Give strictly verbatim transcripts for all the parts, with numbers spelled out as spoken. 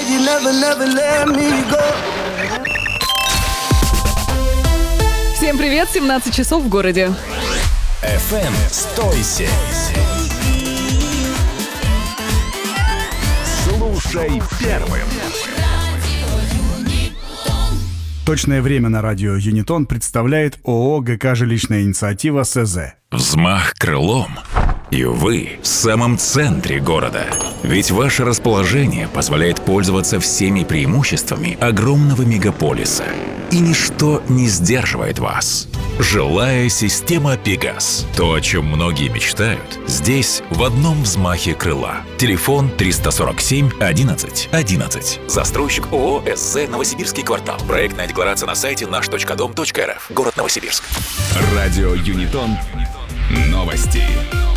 you never, never let me go. Всем привет, семнадцать часов в городе. эф эм сто семь. Слушай первым. Точное время на радио Юнитон представляет ООО ГК «Жилищная инициатива» СЗ. Взмах крылом. И вы в самом центре города. Ведь ваше расположение позволяет пользоваться всеми преимуществами огромного мегаполиса. И ничто не сдерживает вас. Жилая система «Пегас». То, о чем многие мечтают, здесь в одном взмахе крыла. Телефон триста сорок семь одиннадцать одиннадцать. Застройщик ООО «СЗ Новосибирский квартал». Проектная декларация на сайте наш точка дом точка эр эф. Город Новосибирск. Радио Юнитон. Новости.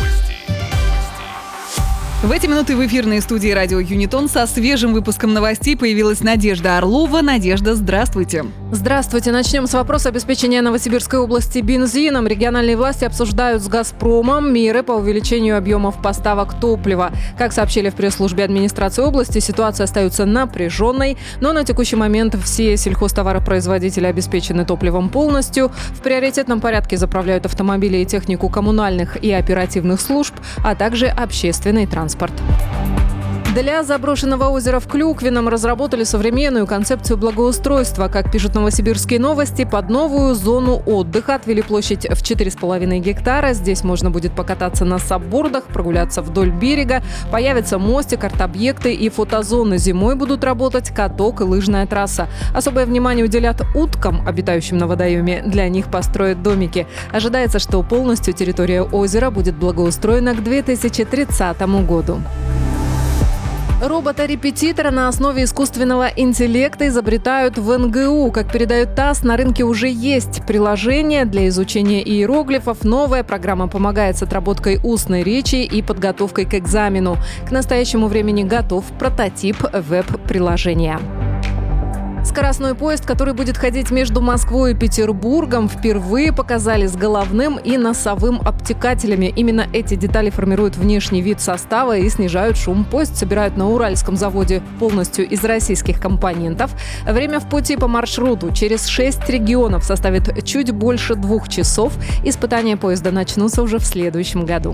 В эти минуты в эфирной студии радио Юнитон со свежим выпуском новостей появилась Надежда Орлова. Надежда, здравствуйте. Здравствуйте. Начнем с вопроса обеспечения Новосибирской области бензином. Региональные власти обсуждают с «Газпромом» меры по увеличению объемов поставок топлива. Как сообщили в пресс-службе администрации области, ситуация остается напряженной, но на текущий момент все сельхозтоваропроизводители обеспечены топливом полностью. В приоритетном порядке заправляют автомобили и технику коммунальных и оперативных служб, а также общественный транспорт. Транспорт. Для заброшенного озера в Клюквином разработали современную концепцию благоустройства. Как пишут новосибирские новости, под новую зону отдыха отвели площадь в четыре с половиной гектара. Здесь можно будет покататься на саббордах, прогуляться вдоль берега. Появится мостик, арт-объекты и фотозоны. Зимой будут работать каток и лыжная трасса. Особое внимание уделят уткам, обитающим на водоеме. Для них построят домики. Ожидается, что полностью территория озера будет благоустроена к две тысячи тридцатому году. Робота-репетитора на основе искусственного интеллекта изобретают в эн гэ у. Как передает ТАСС, на рынке уже есть приложение для изучения иероглифов. Новая программа помогает с отработкой устной речи и подготовкой к экзамену. К настоящему времени готов прототип веб-приложения. Скоростной поезд, который будет ходить между Москвой и Петербургом, впервые показали с головным и носовым обтекателями. Именно эти детали формируют внешний вид состава и снижают шум. Поезд собирают на Уральском заводе полностью из российских компонентов. Время в пути по маршруту через шесть регионов составит чуть больше двух часов. Испытания поезда начнутся уже в следующем году.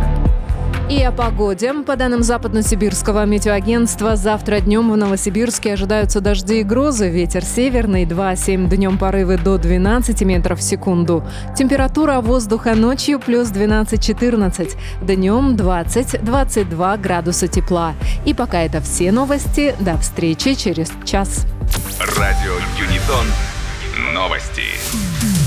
И о погоде. По данным Западно-Сибирского метеоагентства, завтра днем в Новосибирске ожидаются дожди и грозы. Ветер северный два семь, днем порывы до двенадцати метров в секунду. Температура воздуха ночью плюс двенадцать-четырнадцать, днем двадцать-двадцать два градуса тепла. И пока это все новости. До встречи через час. Радио Юнитон. Новости.